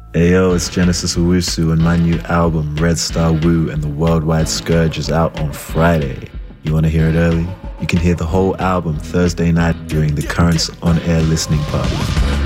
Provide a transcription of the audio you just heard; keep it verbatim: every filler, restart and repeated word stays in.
Hey yo, it's Genesis Owusu and my new album, Red Star Woo and the Worldwide Scourge, is out on Friday. You want to hear it early? You can hear the whole album Thursday night during the Currents On Air listening party.